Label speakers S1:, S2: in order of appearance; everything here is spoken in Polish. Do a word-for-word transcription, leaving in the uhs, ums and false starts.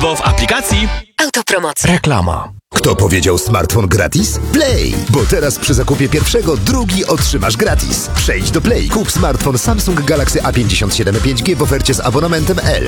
S1: Turbo w aplikacji.
S2: Autopromocja.
S3: Reklama.
S4: Kto powiedział smartfon gratis? Play! Bo teraz przy zakupie pierwszego drugi otrzymasz gratis. Przejdź do Play, kup smartfon Samsung Galaxy A pięćdziesiąt siedem pięć G w ofercie z abonamentem L.